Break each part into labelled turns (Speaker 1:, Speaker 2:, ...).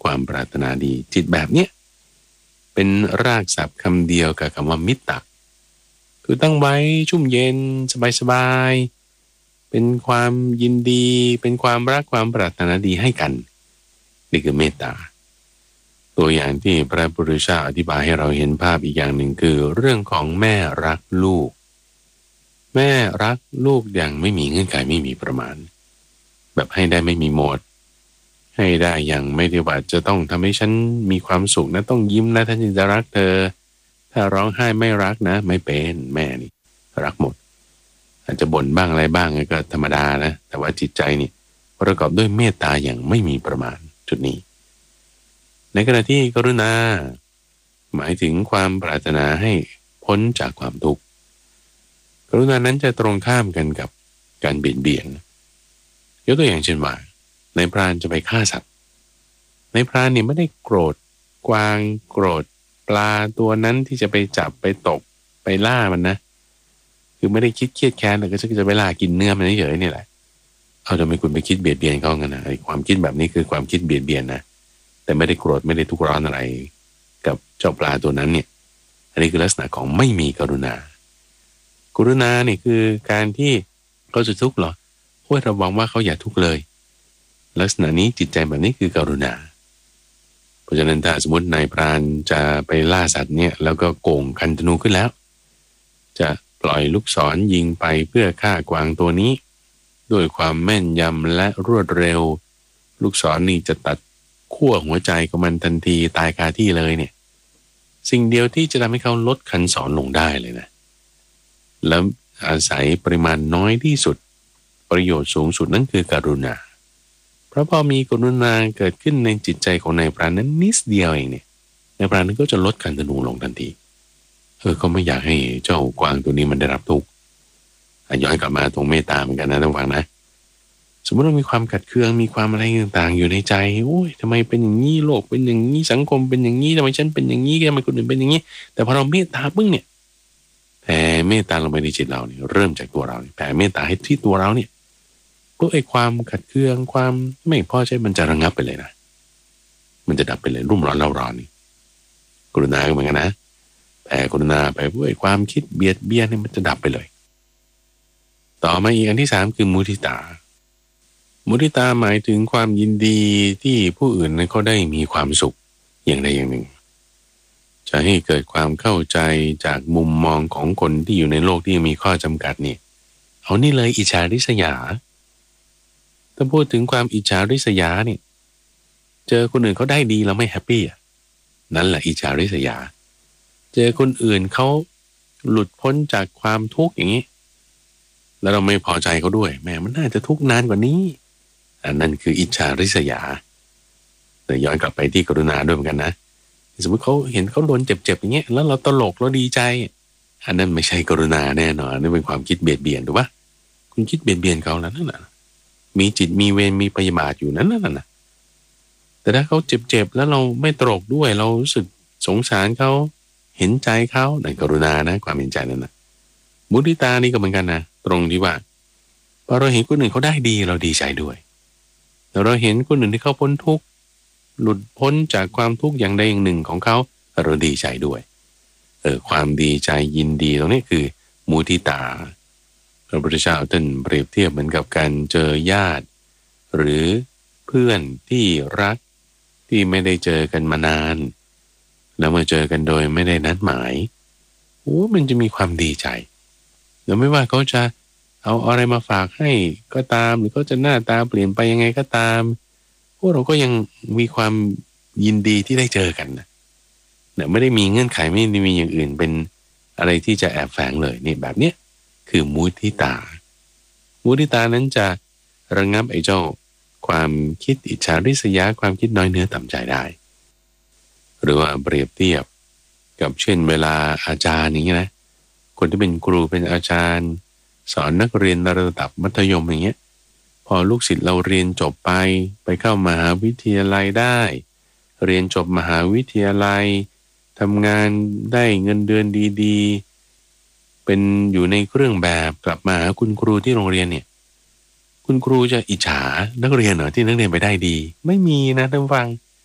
Speaker 1: ความปรารถนาดีจิตแบบเนี้ยเป็นรากศัพท์คำเดียวกับคำว่ามิตรคือตั้งไว้ชุ่มเย็นสบายๆเป็นความยินดีเป็นความรักความปรารถนาดีให้กันนี่คือเมตตาตัวอย่างที่พระพุทธเจ้าอธิบายให้เราเห็นภาพอีกอย่างหนึ่งคือเรื่องของแม่รักลูกแม่รักลูกอย่างไม่มีเงื่อนไขไม่มีประมาณแบบให้ได้ไม่มีหมดให้ได้อย่างไม่ได้ว่าจะต้องทำให้ฉันมีความสุขนะต้องยิ้มนะท่านจึงจะรักเธอถ้าร้องไห้ไม่รักนะไม่เป็นแม่นี่รักหมดอาจจะบ่นบ้างอะไรบ้างก็ธรรมดานะแต่ว่าจิตใจนี่ประกอบด้วยเมตตาอย่างไม่มีประมาณจุดนี้ในขณะที่กรุณาหมายถึงความปรารถนาให้พ้นจากความทุกข์กรุณานั้นจะตรงข้ามกันกับการเบียดเบียนยกตัวอย่างเช่นว่านายพรานจะไปฆ่าสัตว์นายพรานนี่ไม่ได้โกรธกวางโกรธปลาตัวนั้นที่จะไปจับไปตกไปล่ามันนะคือไม่ได้คิดเครียดแค้นแต่ก็จะไปล่ากินเนื้อมันเฉยๆนี่แหละเอาทำไมคุณไปคิดเบียดเบียนเขากันนะไอ้ความคิดแบบนี้คือความคิดเบียดเบียนนะแต่ไม่ได้โกรธไม่ได้ทุกข์ร้อนอะไรกับเจ้าปลาตัวนั้นเนี่ยอันนี้คือลักษณะของไม่มีกรุณากรุณาเนี่ยคือการที่เขาจะทุกข์เหรอโอ้ยเราหวังว่าเขาอย่าทุกข์เลยลักษณะนี้จิตใจแบบนี้คือกรุณาเพราะฉะนั้นถ้าสมมตินายพรานจะไปล่าสัตว์เนี่ยแล้วก็โก่งคันธนูขึ้นแล้วจะปล่อยลูกศรยิงไปเพื่อฆ่ากวางตัวนี้ด้วยความแม่นยำและรวดเร็วลูกศรนี่จะตัดขั้วหัวใจของมันทันทีตายคาที่เลยเนี่ยสิ่งเดียวที่จะทำให้เขาลดคันศรลงได้เลยนะแล้วอาศัยปริมาณน้อยที่สุดประโยชน์สูงสุดนั่นคือกรุณาเพราะพอมีกรุณาเกิดขึ้นในจิตใจของนายพรานนั้นนิดเดียวเองเนี่ยนายพรานนั้นก็จะลดคันธนูลงทันทีเขาไม่อยากให้เจ้ากวางตัวนี้มันได้รับทุกข์ย้อนกลับมาตรงเมตตาเหมือนกันนะท่านฟังนะสมมติเรามีความขัดเคืองมีความอะไรต่างๆอยู่ในใจโอ้ยทำไมเป็นอย่างนี้โลกเป็นอย่างนี้สังคมเป็นอย่างนี้ทำไมฉันเป็นอย่างนี้ทำไมคนอื่นเป็นอย่างนี้แต่พอเราเมตตาปึ้งเนี่ยแผ่เมตตาลงไปในจิตเราเนี่ยเริ่มจากตัวเราแผ่เมตตาให้ที่ตัวเราเนี่ยพวกไอ้ความขัดเคืองความไม่พอใจมันจะระงับไปเลยนะมันจะดับไปเลยรุ่มร้อนเล่าร้อนนี่กรุณาก็เหมือนกันนะแผ่กรุณาไปพวกไอ้ความคิดเบียดเบียนเนี่ยมันจะดับไปเลยต่อมาอีกอันที่3คือมุทิตามุทิตาหมายถึงความยินดีที่ผู้อื่นนั้นเขาได้มีความสุขอย่างใดอย่างหนึ่งจะให้เกิดความเข้าใจจากมุมมองของคนที่อยู่ในโลกที่มีข้อจำกัดนี่เอานี่เลยอิจฉาริษยาถ้าพูดถึงความอิจฉาริษยาเนี่ยเจอคนอื่นเขาได้ดีเราไม่แฮปปี้นั่นแหละอิจฉาริษยาเจอคนอื่นเขาหลุดพ้นจากความทุกข์อย่างนี้แล้วเราไม่พอใจเขาด้วยแม่มันน่าจะทุกข์นานกว่านี้อันนั้นคืออิจฉาริษยาแต่ย้อนกลับไปที่กรุณาด้วยเหมือนกันนะสมมติเขาเห็นเขาโดนเจ็บๆอย่างเงี้ยแล้วเราตลกเราดีใจอันนั้นไม่ใช่กรุณาแน่นอนนั่นเป็นความคิดเบียดเบียนถูกปะคุณคิดเบียดเบียนเขาแล้วนั่นน่ะมีจิตมีเวรมีพยาบาทอยู่นั้นน่ะแต่ถ้าเขาเจ็บๆแล้วเราไม่ตลกด้วยเรารู้สึกสงสารเขาเห็นใจเขานั่นกรุณานะความเห็นใจนั่นนะมุทิตานี่ก็เหมือนกันนะตรงที่ว่าพอเราเห็นคนอื่นเขาได้ดีเราดีใจด้วยแต่เราเห็นคนอื่นที่เขาพ้นทุกข์หลุดพ้นจากความทุกข์อย่างใดอย่างหนึ่งของเขาเราดีใจด้วยความดีใจยินดีตรงนี้คือมุทิตาพระพุทธเจ้าท่านเปรียบเทียบเหมือนกับการเจอญาติหรือเพื่อนที่รักที่ไม่ได้เจอกันมานานแล้วมาเจอกันโดยไม่ได้นัดหมายมันจะมีความดีใจแล้วไม่ว่าเขาจะเอาอะไรมาฝากให้ก็ตามหรือเขาจะหน้าตาเปลี่ยนไปยังไงก็ตามพวกเราก็ยังมีความยินดีที่ได้เจอกันนะไม่ได้มีเงื่อนไขไม่ได้มีอย่างอื่นเป็นอะไรที่จะแอบแฝงเลยนี่แบบเนี้ยคือมุทิตามุทิตานั้นจะระงับไอ้เจ้าความคิดอิจฉาริษยาความคิดน้อยเนื้อต่ำใจได้หรือว่าเปรียบเทียบกับเช่นเวลาอาจารย์อย่างนี้นะคนที่เป็นครูเป็นอาจารย์สอนนักเรียนระดับมัธยมอย่างเงี้ยพอลูกศิษย์เราเรียนจบไปเข้ามหาวิทยาลัยได้เรียนจบมหาวิทยาลัยทำงานได้เงินเดือนดีๆเป็นอยู่ในเครื่องแบบกลับมาหาคุณครูที่โรงเรียนเนี่ยคุณครูจะอิจฉานักเรียนเหรอที่นักเรียนไปได้ดีไม่มีนะท่านฟัง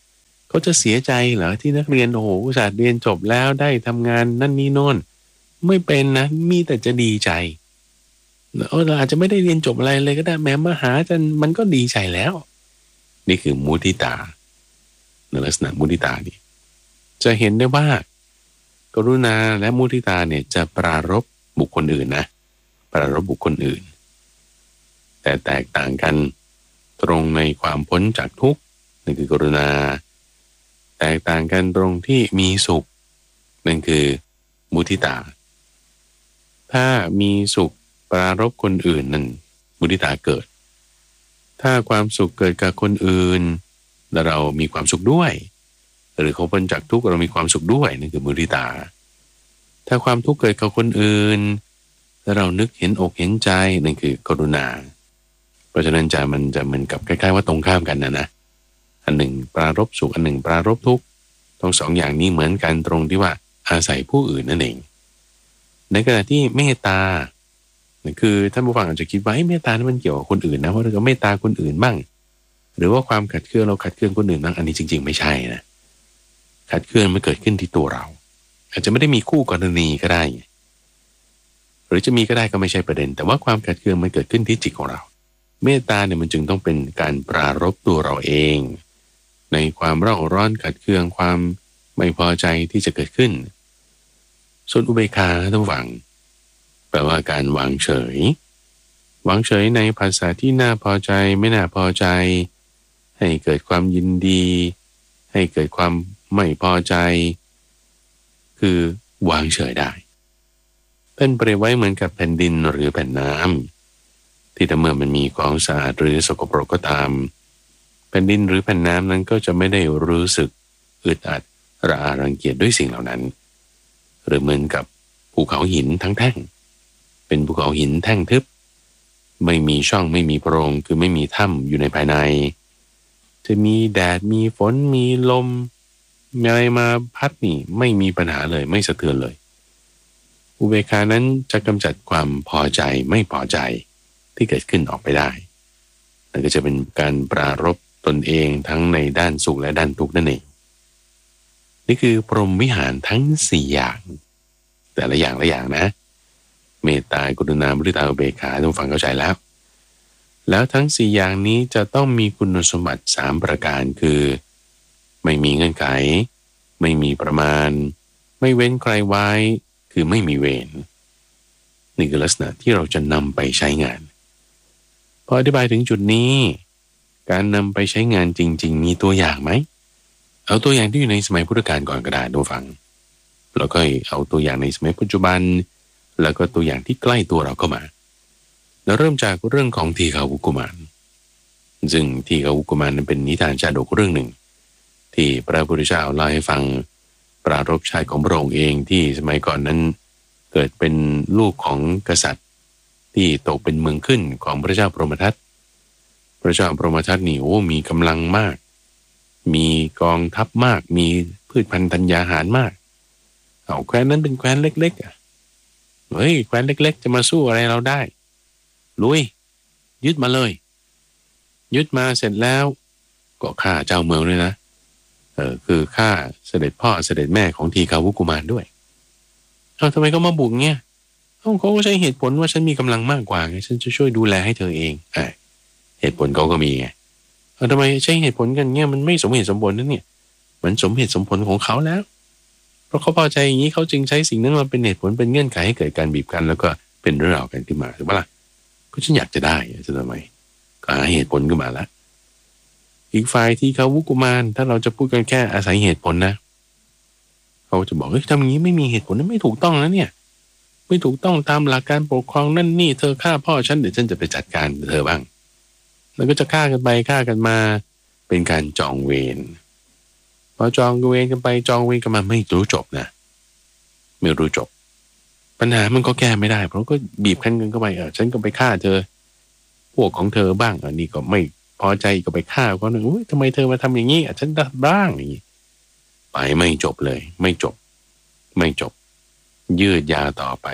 Speaker 1: เขาจะเสียใจเหรอที่นักเรียนโอ้โหอุตส่าห์เรียนจบแล้วได้ทำงานนั่นนี่โน่นไม่เป็นนะมีแต่จะดีใจเราอาจจะไม่ได้เรียนจบอะไรเลยก็ได้แม้มาหาจนมันก็ดีใจแล้วนี่คือมุทิตาในลักษณะมุทิตานี่จะเห็นได้ว่ากรุณาและมุทิตาเนี่ยจะปรารภบุคคลอื่นนะปรารภบุคคลอื่นแต่แตกต่างกันตรงในความพ้นจากทุกข์นั่นคือกรุณาแตกต่างกันตรงที่มีสุขนั่นคือมุทิตาถ้ามีสุขปรารภคนอื่นนั่นมุทิตาเกิดถ้าความสุขเกิดกับคนอื่นแล้วเรามีความสุขด้วยหรือเขาพ้นจากทุกข์เรามีความสุขด้วยนั่นคือมุทิตาถ้าความทุกข์เกิดกับคนอื่นแล้วเรานึกเห็นอกเห็นใจนั่นคือกรุณาเพราะฉะนั้นมันจะเหมือนกับคล้ายๆว่าตรงข้ามกันนะอันหนึ่งปรารภสุขอันหนึ่งปรารภทุกข์ทั้งสองอย่างนี้เหมือนกันตรงที่ว่าอาศัยผู้อื่นนั่นเองในขณะที่เมตตาคือท่านผู้ฟังอาจจะคิดว่าเมตตานั้นมันเกี่ยวกับคนอื่นนะเพราะเราก็เมตตาคนอื่นบ้างหรือว่าความขัดเคืองเราขัดเคืองคนอื่นบ้างอันนี้จริงๆไม่ใช่นะขัดเคืองมันเกิดขึ้นที่ตัวเราอาจจะไม่ได้มีคู่กรณีก็ได้หรือจะมีก็ได้ก็ไม่ใช่ประเด็นแต่ว่าความขัดเคืองมันเกิดขึ้นที่จิตของเราเมตตาเนี่ยมันจึงต้องเป็นการปรารภตัวเราเองในความเร่าร้อนขัดเคืองความไม่พอใจที่จะเกิดขึ้นส่วนอุเบกขาท่านผู้ฟังแปลว่าการวางเฉยวางเฉยในภาษาที่น่าพอใจไม่น่าพอใจให้เกิดความยินดีให้เกิดความไม่พอใจคือวางเฉยได้เป็นเปรียบไว้เหมือนกับแผ่นดินหรือแผ่นน้ำที่ถ้าเมื่อมันมีของสะอาดหรือสกปรกก็ตามแผ่นดินหรือแผ่นน้ำนั้นก็จะไม่ได้รู้สึกอึดอัดระอารังเกียจด้วยสิ่งเหล่านั้นหรือเหมือนกับภูเขาหินทั้งแท่งเป็นภูเขาหินแท่งทึบไม่มีช่องไม่มีโพรงคือไม่มีถ้ำอยู่ในภายในจะมีแดดมีฝนมีลมมีอะไรมาพัดนี่ไม่มีปัญหาเลยไม่สะเทือนเลยอุเบกขานั้นจะกำจัดความพอใจไม่พอใจที่เกิดขึ้นออกไปได้นั่นก็จะเป็นการปรารภตนเองทั้งในด้านสุขและด้านทุกข์นั่นเองนี่คือพรหมวิหารทั้ง4อย่างแต่ละอย่างนะเมตตากรุณามุทิตาอุเบกขาทุกฝั่งเข้าใจแล้วทั้ง4อย่างนี้จะต้องมีคุณสมบัติ3ประการคือไม่มีเงื่อนไขไม่มีประมาณไม่เว้นใครไว้คือไม่มีเวรนี่คือลักษณะที่เราจะนำไปใช้งานพออธิบายถึงจุดนี้การนำไปใช้งานจริงๆมีตัวอย่างไหมเอาตัวอย่างที่อยู่ในสมัยพุทธกาลก่อนก็ได้ดูฟังแล้วก็เอาตัวอย่างในสมัยปัจจุบันแล้วก็ตัวอย่างที่ใกล้ตัวเราเข้ามาแล้วเริ่มจากเรื่องของทีฆาวุกุมารซึ่งทีฆาวุกุมารนั้นเป็นนิทานชาดกเรื่องหนึ่งที่พระพุทธเจ้าเล่าให้ฟังปรารภชาติของพระองค์เองที่สมัยก่อนนั้นเกิดเป็นลูกของกษัตริย์ที่ตกเป็นเมืองขึ้นของพระเจ้าพรหมทัตพระเจ้าพรหมทัตนี่มีกำลังมากมีกองทัพมากมีพืชพันธุ์ธัญญาหารมากเอาแคว้นนั้นเป็นแคว้นเล็กๆเฮ้ยแคว้นเล็กๆจะมาสู้อะไรเราได้ลุยยึดมาเลยยึดมาเสร็จแล้วก็ฆ่าเจ้าเมืองด้วยนะคือฆ่าเสด็จพ่อเสด็จแม่ของทีฆาวุกุมารด้วยทำไมเขามาบุกเนี่ยเขาก็ใช้เหตุผลว่าฉันมีกำลังมากกว่าไงฉันจะช่วยดูแลให้เธอเองเหตุผลเขาก็มีไงทำไมใช้เหตุผลกันเนี่ยมันไม่สมเหตุสมผลนั่นเนี่ยมันสมเหตุสมผลของเขาแล้วเพราะเขาพอใจอย่างนี้เขาจึงใช้สิ่งนั้นมาเป็นเหตุผลเป็นเงื่อนไขให้เกิดการบีบกันแล้วก็เป็นเรื่องราวกันขึ้นมาถูกปะล่ะก็ฉันอยากจะได้จะทำไมก็หาเหตุผลขึ้นมาแล้วอีกฝ่ายที่เขาวุกุมารถ้าเราจะพูดกันแค่อาศัยเหตุผลนะเขาจะบอกทำอย่างนี้ไม่มีเหตุผลนั้นไม่ถูกต้องนะเนี่ยไม่ถูกต้องตามหลักการปกครองนั่นนี่เธอฆ่าพ่อฉันเดี๋ยวฉันจะไปจัดการเธอบ้างแล้วก็จะฆ่ากันไปฆ่ากันมาเป็นการจองเวรพอจองเวรกันไปจองเวรกันมาไม่รู้จบนะไม่รู้จบปัญหามันก็แก้ไม่ได้เพราะก็บีบคั้นกันเข้าไปฉันก็ไปฆ่าเธอพวกของเธอบ้างนี่ก็ไม่พอใจก็ไปฆ่าเขาหนึ่งทำไมเธอมาทำอย่างนี้ฉันดัดบ้างอย่างนี้ไปไม่จบเลยไม่จบยืดยาวต่อไป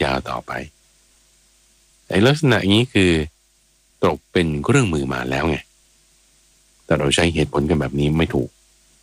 Speaker 1: ไอ้ลักษณะนี้คือตกเป็นเครื่องมือมาแล้วไงแต่เราใช้เหตุผลกันแบบนี้ไม่ถูก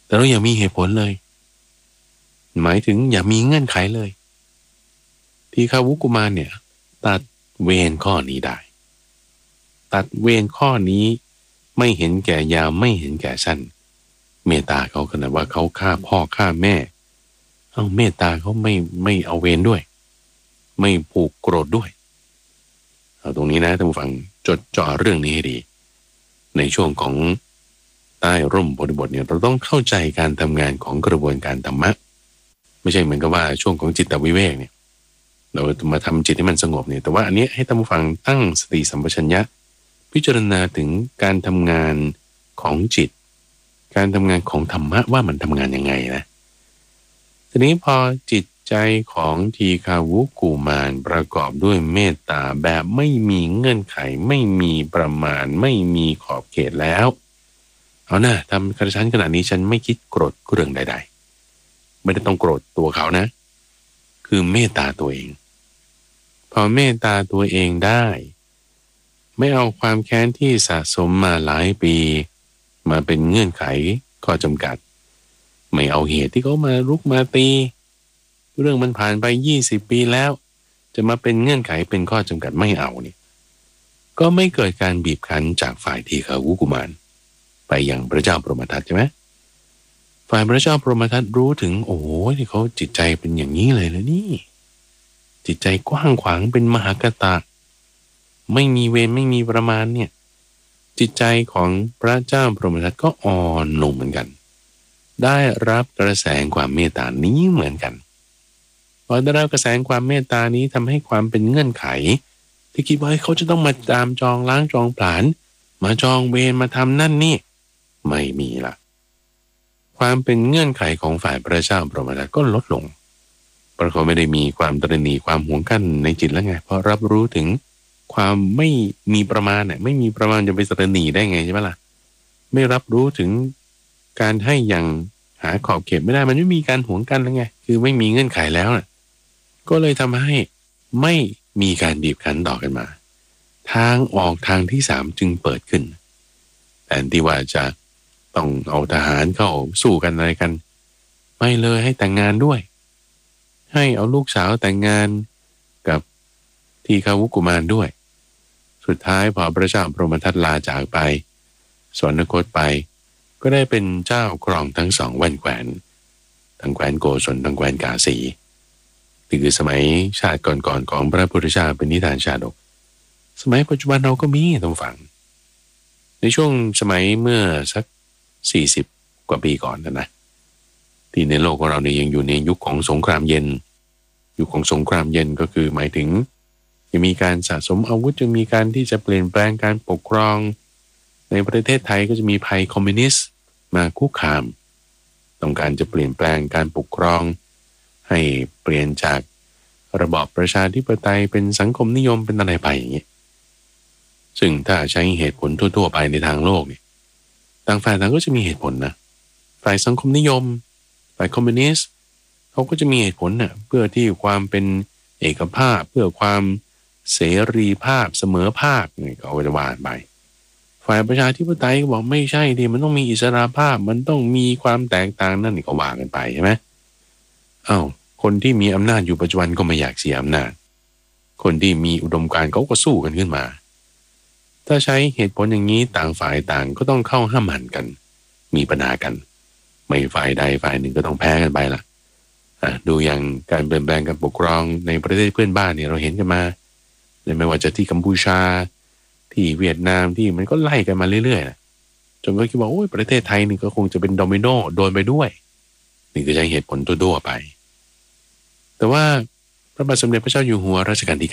Speaker 1: แต่เราอย่ามีเหตุผลเลยหมายถึงอย่ามีเงื่อนไขเลยทีฆาวุกุมารเนี่ยตัดเวรข้อนี้ได้ตัดเวรข้อนี้ไม่เห็นแก่ยาวไม่เห็นแก่สั้นเมตตาเขาขนาดว่าเขาฆ่าพ่อฆ่าแม่เอาเมตตาเขาไม่เอาเวรด้วยไม่ผูกโกรธด้วยเอาตรงนี้นะท่านผู้ฟังจดจ่อเรื่องนี้ให้ดีในช่วงของใต้ร่มโพธิบทเนี่ยเราต้องเข้าใจการทำงานของกระบวนการธรรมะไม่ใช่เหมือนกับว่าช่วงของจิตวิเวกเนี่ยเรามาทำจิตให้มันสงบเนี่ยแต่ว่าอันนี้ให้ท่านผู้ฟังตั้งสติสัมปชัญญะพิจารณาถึงการทำงานของจิตการทำงานของธรรมะว่ามันทำงานยังไงนะทีนี้พอจิตใจของทีฆาวุกุมารประกอบด้วยเมตตาแบบไม่มีเงื่อนไขไม่มีประมาณไม่มีขอบเขตแล้วเอานะทำกระชั้นขนาดนี้ฉันไม่คิดโกรธเรื่องใดๆไม่ได้ต้องโกรธตัวเขานะคือเมตตาตัวเองพอเมตตาตัวเองได้ไม่เอาความแค้นที่สะสมมาหลายปีมาเป็นเงื่อนไขข้อจำกัดไม่เอาเหตุที่เขามารุกมาตีเรื่องมันผ่านไป20 ปีแล้วจะมาเป็นเงื่อนไขเป็นข้อจำกัดไม่เอานี่ก็ไม่เกิดการบีบคั้นจากฝ่ายทีฆาวุกุมารไปยังพระเจ้าพรหมทัตใช่ไหมฝ่ายพระเจ้าพรหมทัตรู้ถึงโอ้โหที่เขาจิตใจเป็นอย่างนี้เลยนะนี่จิตใจกว้างขวางเป็นมหากตะไม่มีเวรไม่มีประมาณเนี่ยจิตใจของพระเจ้าพรหมทัตก็อ่อนลงเหมือนกันได้รับกระแสความเมตตานี้เหมือนกันพอได้รับกระแสความเมตตานี้ทำให้ความเป็นเงื่อนไขที่คิดว่าเขาจะต้องมาตามจองล้างจองผลาญมาจองเวรมาทำนั่นนี่ไม่มีละความเป็นเงื่อนไขของฝ่ายพระเจ้าพรหมทัตก็ลดลงเพราะเขาไม่ได้มีความตระหนี่ความหวงกั้นในจิตแล้วไงเพราะรับรู้ถึงความไม่มีประมาณเนี่ยไม่มีประมาณจะไปตระหนี่ได้ไงใช่ไหมล่ะไม่รับรู้ถึงการให้อย่างหาขอบเขตไม่ได้มันไม่มีการหวงกั้นแล้วไงคือไม่มีเงื่อนไขแล้วน่ะก็เลยทำให้ไม่มีการบีบคั้นต่อกันมาทางออกทางที่3จึงเปิดขึ้นแต่ที่ว่าจะต้องเอาทหารเข้าสู้กันอะไรกันไม่เลยให้แต่งงานด้วยให้เอาลูกสาวแต่งงานกับทีฆาวุกุมารด้วยสุดท้ายพอพระเจ้าพรหมทัตลาจากไปสวรรคตไปก็ได้เป็นเจ้าครองทั้ง2แว่นแคว้นทั้งแคว้นโกศลทั้งแคว้นกาสีนี่คือสมัยชาติก่อนๆของพระพุทธเจ้าเป็นนิทานชาดกสมัยปัจจุบันเราก็มีต้องฟังในช่วงสมัยเมื่อสัก40 กว่าปีก่อนนะที่ในโลกของเราเนี่ยยังอยู่ในยุคของสงครามเย็นยุคของสงครามเย็นก็คือหมายถึงยังมีการสะสมอาวุธยังมีการที่จะเปลี่ยนแปลงการปกครองในประเทศไทยก็จะมีภัยคอมมิวนิสต์มาคุกคามต้องการจะเปลี่ยนแปลงการปกครองให้เปลี่ยนจากระบอบประชาธิปไตยเป็นสังคมนิยมเป็นอะไรไปอย่างนี้ซึ่งถ้าใช้เหตุผลทั่วๆไปในทางโลกเนี่ยต่างฝ่ายต่างก็จะมีเหตุผลนะฝ่ายสังคมนิยมฝ่ายคอมมิวนิสต์เขาก็จะมีเหตุผลน่ะเพื่อที่ความเป็นเอกภาพเพื่อความเสรีภาพเสมอภาคนี่ก็เอาจะว่าไปฝ่ายประชาธิปไตยก็บอกไม่ใช่ดิมันต้องมีอิสระภาพมันต้องมีความแตกต่างนั่นนี่ก็ว่ากันไปใช่ไหมคนที่มีอำนาจอยู่ปัจจุบันก็ไม่อยากเสียอำนาจคนที่มีอุดมการณ์เขาก็สู้กันขึ้นมาถ้าใช้เหตุผลอย่างนี้ต่างฝ่ายต่างก็ต้องเข้าห้ามหันกันมีปัญหากันไม่ฝ่ายใดฝ่ายหนึ่งก็ต้องแพ้กันไปละดูอย่างการเปลี่ยนแปลงการปกครองในประเทศเพื่อนบ้านเนี่ยเราเห็นกันมาไม่ว่าจะที่กัมพูชาที่เวียดนามที่มันก็ไล่กันมาเรื่อยๆจนก็คิดว่าโอ้ยประเทศไทยนี่ก็คงจะเป็นโดมิโนโดนไปด้วยนี่คือใช้เหตุผลตัวๆไปแต่ว่าพระบาทสมเด็จพระเจ้าอยู่หัวรัชกาลที่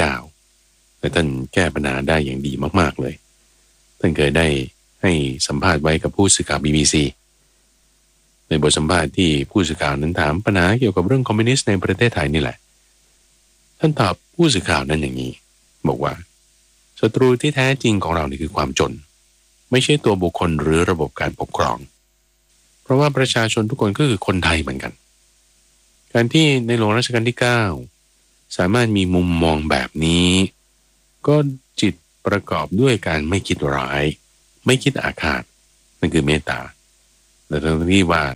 Speaker 1: 9แต่ท่านแก้ปัญหาได้อย่างดีมากๆเลยท่านเคยได้ให้สัมภาษณ์ไว้กับผู้สื่อข่าว BBC ในบทสัมภาษณ์ที่ผู้สื่อข่าวนั้นถามปัญหาเกี่ยวกับเรื่องคอมมิวนิสต์ในประเทศไทยนี่แหละท่านตอบผู้สื่อข่าวนั้นอย่างนี้บอกว่าศัตรูที่แท้จริงของเรานี่คือความจนไม่ใช่ตัวบุคคลหรือระบบการปกครองเพราะว่าประชาชนทุกคนก็คือคนไทยเหมือนกันการที่ในหลวงรัชกาลที่9สามารถมีมุมมองแบบนี้ก็จิตประกอบด้วยการไม่คิดร้ายไม่คิดอาฆาตนั่นคือเมตตาแต่ทั้งที่ว่า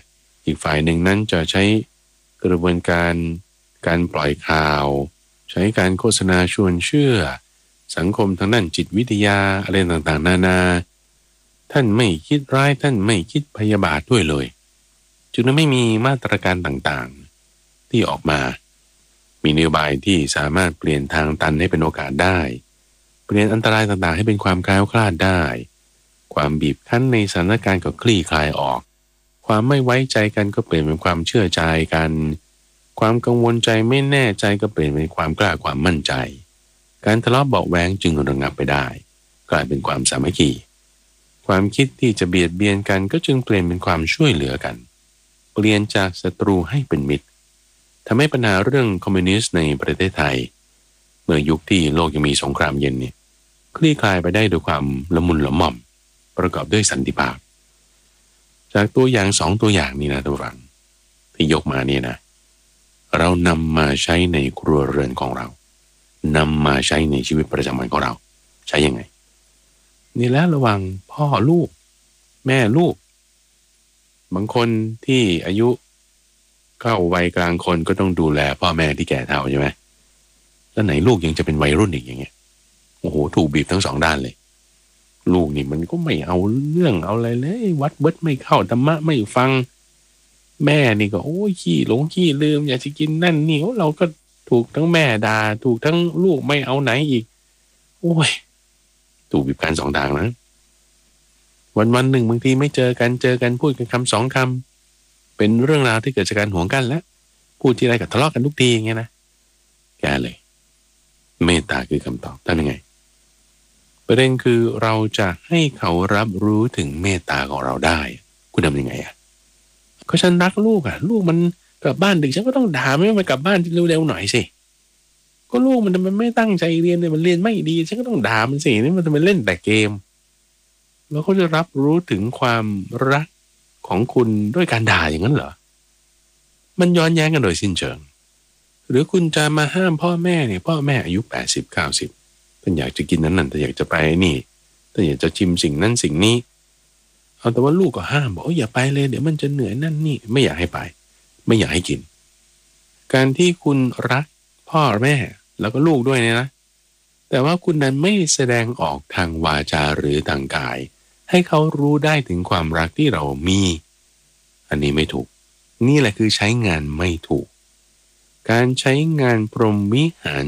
Speaker 1: อีกฝ่ายหนึ่งนั้นจะใช้กระบวนการการปล่อยข่าวใช้การโฆษณาชวนเชื่อสังคมทางด้านจิตวิทยาอะไรต่างๆนานาท่านไม่คิดร้ายท่านไม่คิดพยาบาทด้วยเลยจึงไม่มีมาตรการต่างๆที่ออกมามีนโยบายที่สามารถเปลี่ยนทางตันให้เป็นโอกาสได้เปลี่ยนอันตรายต่างๆให้เป็นความแคล้วคลาดได้ความบีบคั้นในสถานการณ์ก็คลี่คลายออกความไม่ไว้ใจกันก็เปลี่ยนเป็นความเชื่อใจกันความกังวลใจไม่แน่ใจก็เปลี่ยนเป็นความกล้าความมั่นใจการทะเลาะเบาะแว้งจึงระงับไปได้กลายเป็นความสามัคคีความคิดที่จะเบียดเบียนกันก็จึงเปลี่ยนเป็นความช่วยเหลือกันเปลี่ยนจากศัตรูให้เป็นมิตรทำให้ปัญหาเรื่องคอมมิวนิสต์ในประเทศไทยเมื่อยุคที่โลกยังมีสงครามเย็นเนี่ยคลี่คลายไปได้ด้วยความละมุนละม่อมประกอบด้วยสันติภาพจากตัวอย่าง2ตัวอย่างนี้นะทุกท่านที่ยกมาเนี่ยนะเรานำมาใช้ในครัวเรือนของเรานำมาใช้ในชีวิตประจำวันของเราใช้ยังไงนี่แหละระหว่างพ่อลูกแม่ลูกบางคนที่อายุเข้าวัยกลางคนก็ต้องดูแลพ่อแม่ที่แก่เฒ่าใช่ไหมแล้วไหนลูกยังจะเป็นวัยรุ่นอีกอย่างเงี้ยโอ้โหถูกบีบทั้ง2ด้านเลยลูกนี่มันก็ไม่เอาเรื่องเอาอะไรเลยวัดเบิดไม่เข้าธรรมะไม่ฟังแม่นี่ก็โอ้ยขี้หลงขี้ลืมอยากจะกินนั่นนี่เราก็ถูกทั้งแม่ด่าถูกทั้งลูกไม่เอาไหนอีกโอ้ยถูกบีบคั้น2ทางนะวันๆหนึ่งบางทีไม่เจอกันพูดกันคำ2คำเป็นเรื่องราวที่เกิดจากการหวงกันแล้วพูดทีไรก็ทะเลาะกันทุกทีอย่างเงี้ยนะแกเลยเมตตาคือคำตอบทำยังไงประเด็นคือเราจะให้เขารับรู้ถึงเมตตาของเราได้คุณทำยังไงอ่ะก็ฉันรักลูกอ่ะลูกมันกลับบ้านดึกฉันก็ต้องด่าไม่ให้มันกลับบ้านเร็วๆหน่อยสิก็ลูกมันไม่ตั้งใจเรียนเลยมันเรียนไม่ดีฉันก็ต้องด่ามันสินี่มันจะไปเล่นแต่เกมแล้วเขาจะรับรู้ถึงความรักของคุณด้วยการด่าอย่างนั้นเหรอมันย้อนแย้งกันโดยสิ้นเชิงหรือคุณจะมาห้ามพ่อแม่เนี่ยพ่อแม่อายุ80-90ท่านอยากจะกินนั้นแต่อยากจะไปนี่ท่านอยากจะชิมสิ่งนั้นสิ่งนี้เอาแต่ว่าลูกก็ห้ามบอกอย่าไปเลยเดี๋ยวมันจะเหนื่อยนั่นนี่ไม่อยากให้ไปไม่อยากให้กินการที่คุณรักพ่อแม่แล้วก็ลูกด้วยเนี่ยนะแต่ว่าคุณนั้นไม่แสดงออกทางวาจาหรือทางกายให้เขารู้ได้ถึงความรักที่เรามีอันนี้ไม่ถูกนี่แหละคือใช้งานไม่ถูกการใช้งานพรหมวิหาร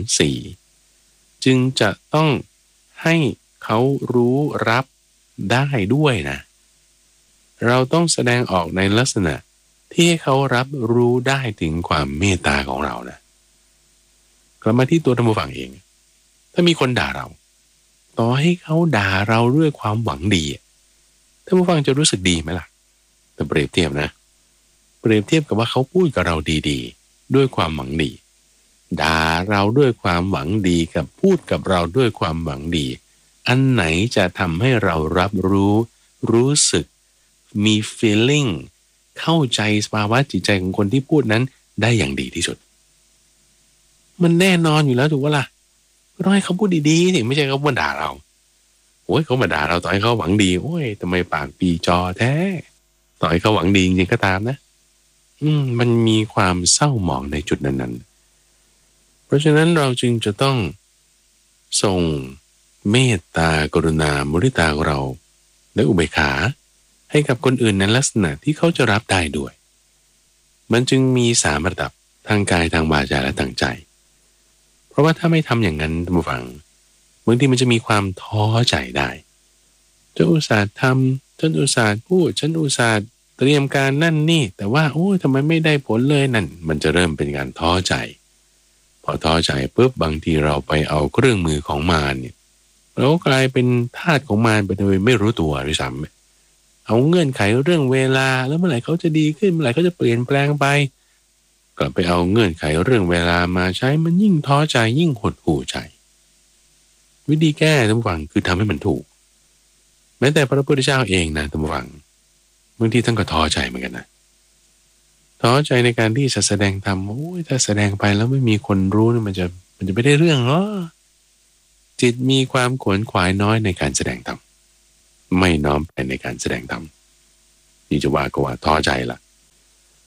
Speaker 1: 4จึงจะต้องให้เขารู้รับได้ด้วยนะเราต้องแสดงออกในลักษณะที่ให้เขารับรู้ได้ถึงความเมตตาของเรานะกลับมาที่ตัวท่านผู้ฟังเองถ้ามีคนด่าเราต่อให้เขาด่าเราด้วยความหวังดีท่านผู้ฟังจะรู้สึกดีไหมล่ะแต่เปรียบเทียบนะเปรียบเทียบกับว่าเขาพูดกับเราดีๆด้วยความหวังดีด่าเราด้วยความหวังดีกับพูดกับเราด้วยความหวังดีอันไหนจะทำให้เรารับรู้สึกมี feeling เข้าใจสภาวะจิตใจของคนที่พูดนั้นได้อย่างดีที่สุดมันแน่นอนอยู่แล้วถูกปะล่ะต้องให้เขาพูดดีๆสิไม่ใช่เขามาด่าเราโอ้ยเขามาด่าเราต่อให้เขาหวังดีโอ้ยทำไมปากปีจอแท้ต่อให้เขาหวังดีจริงๆก็ตามนะมันมีความเศร้าหมองในจุดนั้นๆเพราะฉะนั้นเราจึงจะต้องส่งเมตตากรุณามุทิตาของเราและอุเบกขาให้กับคนอื่นในลักษณะที่เขาจะรับได้ด้วยมันจึงมี3ระดับทางกายทางวาจาและทางใจเพราะว่าถ้าไม่ทำอย่างนั้นท่านผู้ฟังบางทีมันจะมีความท้อใจได้จะอุตส่าห์ทำฉันอุตส่าห์พูดฉันอุตส่าห์เตรียมการนั่นนี่แต่ว่าโอ้ยทำไมไม่ได้ผลเลยนั่นมันจะเริ่มเป็นการท้อใจพอท้อใจปุ๊บบางทีเราไปเอาเครื่องมือของมารเนี่ยเรากลายเป็นทาสของมารไปโดยไม่รู้ตัวด้วยซ้ำเอาเงื่อนไขเรื่องเวลาแล้วเมื่อไหร่เขาจะดีขึ้นเมื่อไหร่เขาจะเปลี่ยนแปลงไปก็ไปเอาเงื่อนไขเรื่องเวลามาใช้มันยิ่งท้อใจยิ่งหดหู่ใจวิธีแก้ท่านผู้ฟังคือทำให้มันถูกแม้แต่พระพุทธเจ้าเองนะท่านผู้ฟังบางทีท่านก็ท้อใจเหมือนกันนะท้อใจในการที่จะแสดงธรรมโอ้ยถ้าแสดงไปแล้วไม่มีคนรู้นี่มันจะไม่ได้เรื่องหรอจิตมีความขวนขวายน้อยในการแสดงธรรมไม่น้อมไปในการแสดงธรรมนี่จะว่าก็ว่าท้อใจละ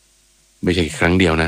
Speaker 1: ไม่ใช่ครั้งเดียวนะ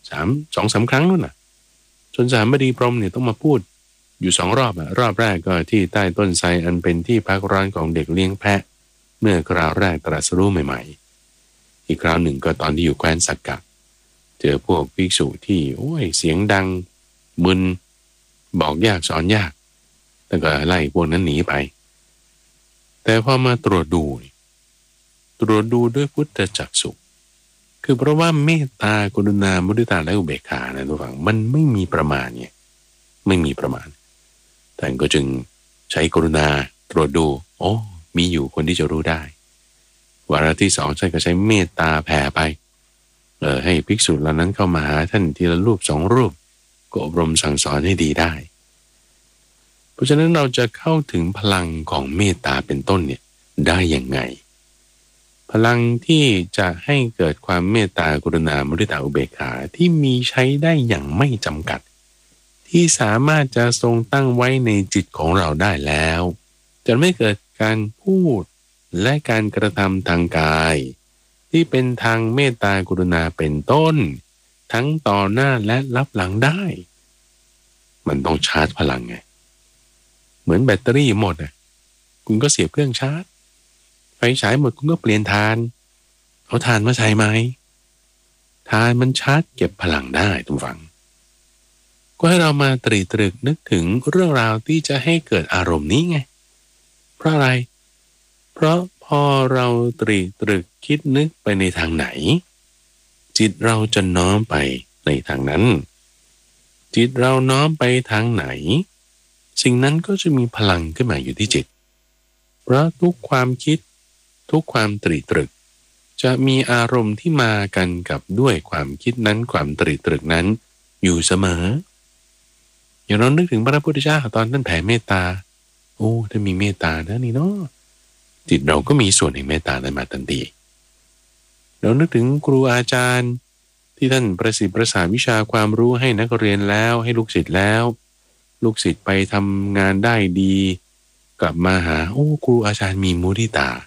Speaker 1: 2-3 ครั้งนู่นน่ะจนสามบดีพรหมเนี่ยต้องมาพูดอยู่2 รอบอ่ะรอบแรกก็ที่ใต้ต้นไทรอันเป็นที่พักร้อนของเด็กเลี้ยงแพะเมื่อคราวแรกตรัสรู้ใหม่ๆอีกคราวหนึ่งก็ตอนที่อยู่แคว้นสักกะเจอพวกภิกษุที่โอ้ยเสียงดังมึนบอกยากสอนยากแล้วก็ไล่พวกนั้นหนีไปแต่พอมาตรวจดูด้วยพุทธจักษุคือเพราะว่าเมตตากรุณามุทิตาและอุเบกขานะทุกฝั่งมันไม่มีประมาณไงไม่มีประมาณท่านก็จึงใช้กรุณาตรวจดูโอ้มีอยู่คนที่จะรู้ได้วาระที่2ท่านก็ใช้เมตตาแผ่ไปให้ภิกษุเหล่านั้นเข้ามาหาท่านทีละรูป2 รูปก็อบรมสั่งสอนให้ดีได้เพราะฉะนั้นเราจะเข้าถึงพลังของเมตตาเป็นต้นเนี่ยได้อย่างไงพลังที่จะให้เกิดความเมตตากรุณามุทิตาอุเบกขาที่มีใช้ได้อย่างไม่จำกัดที่สามารถจะทรงตั้งไว้ในจิตของเราได้แล้วจะไม่เกิดการพูดและการกระทำทางกายที่เป็นทางเมตตากรุณาเป็นต้นทั้งต่อหน้าและรับหลังได้มันต้องชาร์จพลังไงเหมือนแบตเตอรี่หมดคุณก็เสียบเครื่องชาร์จไฟฉายหมดคุณก็เปลี่ยนถ่านเอาถ่านมาใช้ไหมถ่านมันชาร์จเก็บพลังได้ทุกฝังก็ให้เรามาตรีตรึกนึกถึงเรื่องราวที่จะให้เกิดอารมณ์นี้ไงเพราะอะไรเพราะพอเราตรีตรึกคิดนึกไปในทางไหนจิตเราจะน้อมไปในทางนั้นจิตเราน้อมไปทางไหนสิ่งนั้นก็จะมีพลังขึ้นมาอยู่ที่จิตเพราะทุกความคิดทุกความตรีตรึกจะมีอารมณ์ที่มากันกับด้วยความคิดนั้นความตรีตรึกนั้นอยู่เสมออย่างเรานึกถึงพระพุทธเจ้าตอนท่านแผ่เมตตาโอ้ถ้ามีเมตตานะนี่เนาะจิตเราก็มีส่วนในเมตตานั้นมาทันทีเรานึกถึงครูอาจารย์ที่ท่านประสิทธิ์ประสานวิชาความรู้ให้นักเรียนแล้วให้ลูกศิษย์แล้วลูกศิษย์ไปทำงานได้ดีกลับมาหาโอ้ครูอาจารย์มีมุทิตา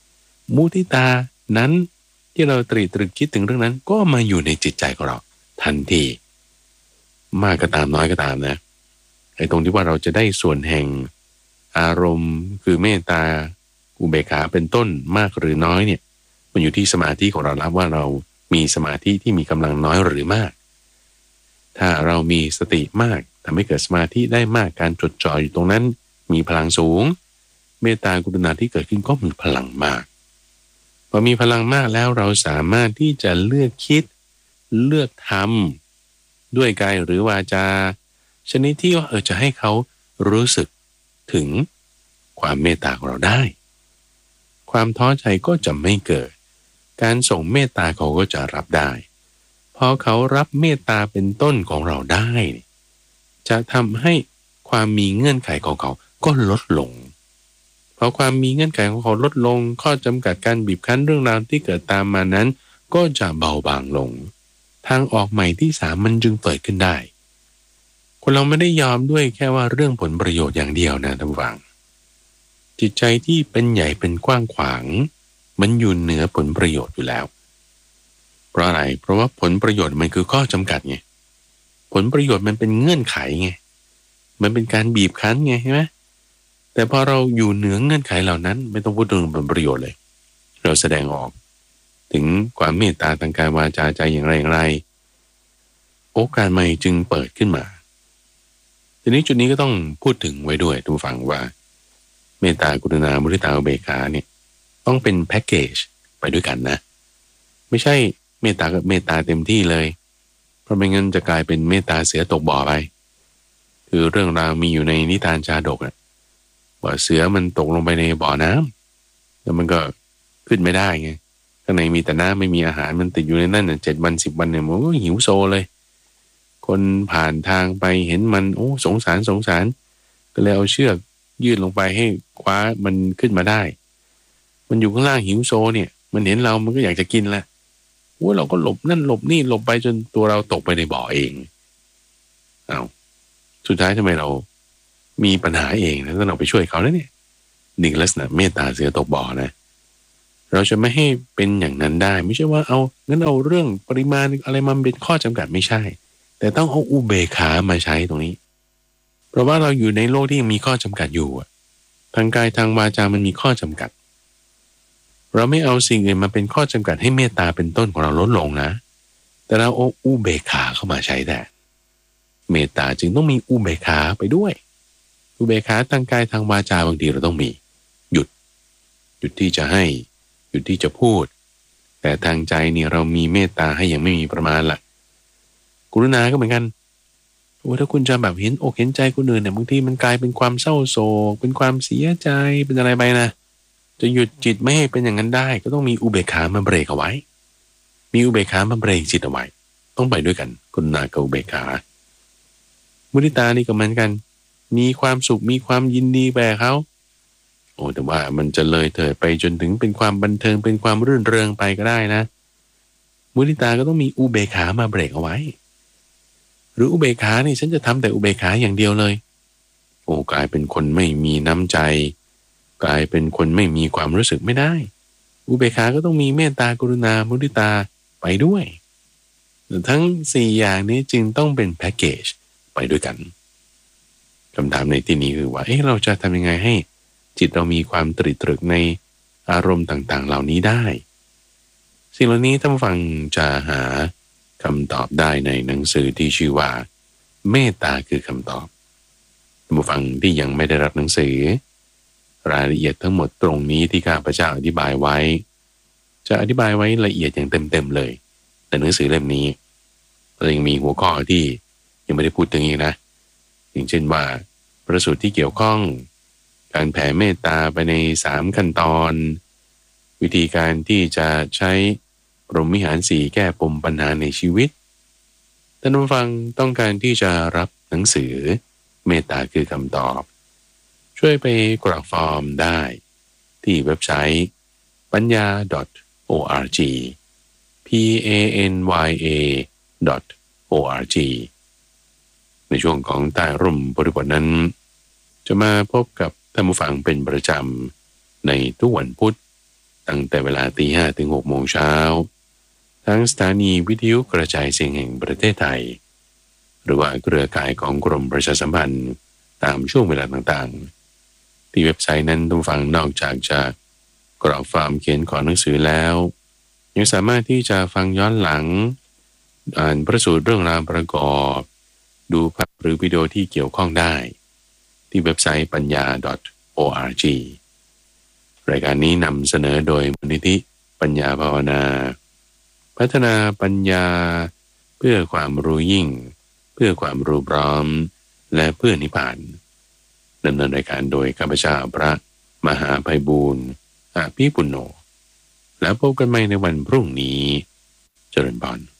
Speaker 1: นั้นที่เราตรีตรึกคิดถึงเรื่องนั้นก็มาอยู่ในจิตใจของเราทันทีมากก็ตามน้อยก็ตามนะไอ้ตรงที่ว่าเราจะได้ส่วนแห่งอารมณ์คือเมตตาอุเบกขาเป็นต้นมากหรือน้อยเนี่ยมันอยู่ที่สมาธิของเราแล้วว่าเรามีสมาธิที่มีกำลังน้อยหรือมากถ้าเรามีสติมากทำให้เกิดสมาธิได้มากการจดจ่ออยู่ตรงนั้นมีพลังสูงเมตตากรุณาที่เกิดขึ้นก็มีพลังมากพอมีพลังมากแล้วเราสามารถที่จะเลือกคิดเลือกทำด้วยกายหรือวาจาชนิดที่ว่าจะให้เขารู้สึกถึงความเมตตาของเราได้ความท้อใจก็จะไม่เกิดการส่งเมตตาเขาก็จะรับได้พอเขารับเมตตาเป็นต้นของเราได้จะทำให้ความมีเงื่อนไขของเขาก็ลดลงพอความมีเงื่อนไขของเขาลดลงข้อจำกัดการบีบคั้นเรื่องราวที่เกิดตามมานั้นก็จะเบาบางลงทางออกใหม่ที่3มันจึงเปิดขึ้นได้คนเราไม่ได้ยอมด้วยแค่ว่าเรื่องผลประโยชน์อย่างเดียวนะท่านผู้ฟังจิตใจที่เป็นใหญ่เป็นกว้างขวางมันอยู่เหนือผลประโยชน์อยู่แล้วเพราะอะไรเพราะว่าผลประโยชน์มันคือข้อจำกัดไงผลประโยชน์มันเป็นเงื่อนไขไงมันเป็นการบีบคั้นไงใช่ไหมแต่พอเราอยู่เหนือเงื่อนไขเหล่านั้นไม่ต้องพูดถึงผลประโยชน์เลยเราแสดงออกถึงความเมตตาทางกายวาจาใจอย่างไรโอกาสใหม่จึงเปิดขึ้นมาทีนี้จุดนี้ก็ต้องพูดถึงไว้ด้วยทุกฝั่งว่าเมตตากรุณามุทิตาอุเบกขาเนี่ยต้องเป็นแพ็กเกจไปด้วยกันนะไม่ใช่เมตตากับเมตตาเต็มที่เลยเพราะไม่งั้นจะกลายเป็นเมตตาเสือตกบ่อไปคือเรื่องราวมีอยู่ในนิทานชาดกว่าเสือมันตกลงไปในบ่อน้ำแล้วมันก็ขึ้นไม่ได้ไงข้างในมีแต่น้ำไม่มีอาหารมันติดอยู่ในนั่น7 วัน 10 วันเนี่ยมันก็หิวโซเลยคนผ่านทางไปเห็นมันโอ้สงสารก็เลยเอาเชือกยื่นลงไปให้คว้ามันขึ้นมาได้มันอยู่ข้างล่างหิวโซเนี่ยมันเห็นเรามันก็อยากจะกินละโอ้เราก็หลบนั่นหลบนี่หลบไปจนตัวเราตกไปในบ่อเองเอาสุดท้ายทำไมเรามีปัญหาเองนะถ้าเราไปช่วยเขาแล้วเนี่ยนี่ลักษณะเมตตาเสือตกบ่อนะเราจะไม่ให้เป็นอย่างนั้นได้ไม่ใช่ว่าเอางั้นเอาเรื่องปริมาณอะไรมาเป็นข้อจำกัดไม่ใช่แต่ต้องเอาอุเบกขามาใช้ตรงนี้เพราะว่าเราอยู่ในโลกที่ยังมีข้อจำกัดอยู่ทางกายทางวาจามันมีข้อจำกัดเราไม่เอาสิ่งอื่นมาเป็นข้อจำกัดให้เมตตาเป็นต้นของเราลดลงนะแต่เราเอาอุเบกขาเข้ามาใช้แต่เมตตาจึงต้องมีอุเบกขาไปด้วยอุเบกขาทางกายทางวาจาบางทีเราต้องมีหยุดที่จะให้หยุดที่จะพูดแต่ทางใจเนี่ยเรามีเมตตาให้ยังไม่มีประมาณละกรุณาก็เหมือนกันถ้าคุณจะแบบเห็นอกเห็นใจคนอื่นเนี่ยบางทีมันกลายเป็นความเศร้าโศกเป็นความเสียใจเป็นอะไรไปนะจะหยุดจิตไม่ให้เป็นอย่างนั้นได้ก็ต้องมีอุเบกขามาเบรกเอาไว้มีอุเบกขามาเบรกจิตเอาไว้ต้องไปด้วยกันกรุณากับอุเบกขามุทิตานี่ก็เหมือนกันมีความสุขมีความยินดีแก่เขาแต่ว่ามันจะเลยเถิดไปจนถึงเป็นความบันเทิงเป็นความรื่นเริงไปก็ได้นะมุทิตาก็ต้องมีอุเบกขามาเบรกเอาไว้หรืออุเบกขานี่ฉันจะทำแต่อุเบกขาอย่างเดียวเลยกลายเป็นคนไม่มีน้ำใจกลายเป็นคนไม่มีความรู้สึกไม่ได้อุเบกขาก็ต้องมีเมตตากรุณามุทิตาไปด้วยทั้ง4อย่างนี้จึงต้องเป็นแพ็กเกจไปด้วยกันคำถามในที่นี้คือว่าเราจะทำยังไงให้จิตเรามีความตรึกตรึกในอารมณ์ต่างๆเหล่านี้ได้สิ่งเหล่านี้ท่านผู้ฟังจะหาคำตอบได้ในหนังสือที่ชื่อว่าเมตตาคือคำตอบท่านผู้ฟังที่ยังไม่ได้รับหนังสือรายละเอียดทั้งหมดตรงนี้ที่ข้าพเจ้าอธิบายไว้จะอธิบายไว้ละเอียดอย่างเต็มๆเลยแต่หนังสือเล่มนี้เรายังมีหัวข้อที่ยังไม่ได้พูดถึงอีกนะอย่างเช่นว่าประสูตรที่เกี่ยวข้องการแผ่เมตตาไปใน3ขั้นตอนวิธีการที่จะใช้พรหมวิหาร4แก้ปมปัญหาในชีวิตท่านผู้ฟังต้องการที่จะรับหนังสือเมตตาคือคำตอบช่วยไปกรอกฟอร์มได้ที่เว็บไซต์ปัญญา .org panya.org ในช่วงของใต้ร่มบริบทนั้นจะมาพบกับท่านผู้ฟังเป็นประจำในทุกวันพุธตั้งแต่เวลา 5:00 ถึง 6:00 น.ทั้งสถานีวิทยุกระจายเสียงแห่งประเทศไทยหรือว่าเครือข่ายของกรมประชาสัมพันธ์ตามช่วงเวลาต่างๆที่เว็บไซต์นั้นท่านผู้ฟังนอกจากจะกรอกฟอร์มเขียนขอหนังสือแล้วยังสามารถที่จะฟังย้อนหลังอ่านประสูตรเรื่องราวประกอบดูภาพหรือวิดีโอที่เกี่ยวข้องได้ที่เว็บไซต์ปัญญา .org รายการนี้นำเสนอโดยมูลนิธิปัญญาภาวนาพัฒนาปัญญาเพื่อความรู้ยิ่งเพื่อความรู้พร้อมและเพื่อนิพพานดำเนินรายการโดยข้าพเจ้าพระมหาไพบูลย์อภิปุณโญแล้วพบกันใหม่ในวันพรุ่งนี้เจริญพร